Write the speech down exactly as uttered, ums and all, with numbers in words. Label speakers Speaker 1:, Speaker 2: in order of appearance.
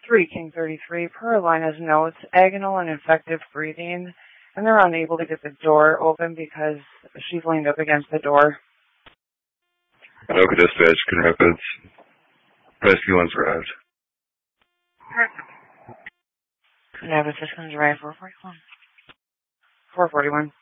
Speaker 1: three King thirty-three, per line has notes, agonal and infective breathing, and they're unable to get the door open because she's leaned up against the door.
Speaker 2: Anoka Dispatch, Coon Rapids. Rescue one's arrived.
Speaker 1: Coon Rapids Systems arrived four forty-one. four forty-one.